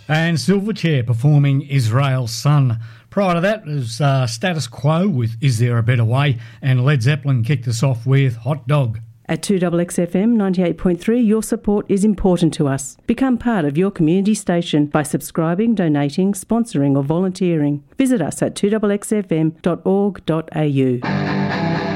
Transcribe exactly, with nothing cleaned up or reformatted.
And Silverchair performing Israel's Son. Prior to that was uh, Status Quo with Is There a Better Way, and Led Zeppelin kicked us off with Hot Dog. At two X X F M ninety-eight point three, your support is important to us. Become part of your community station by subscribing, donating, sponsoring or volunteering. Visit us at two X X F M dot org dot A U.